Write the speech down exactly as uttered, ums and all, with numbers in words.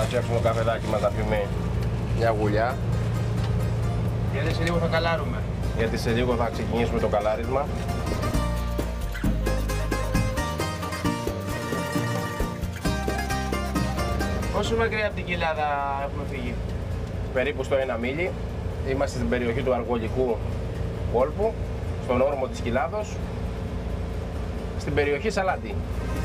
φτιάξουμε το καφεδάκι μας να πιούμε μια γουλιά. Γιατί σε λίγο θα καλάρουμε. Γιατί σε λίγο θα ξεκινήσουμε το καλάρισμα. Πόσο μακριά από την κοιλάδα έχουμε φύγει? Περίπου στο ένα μίλι. Είμαστε στην περιοχή του Αργολικού κόλπου, στον όρμο της Κοιλάδος, στην περιοχή Σαλάτι.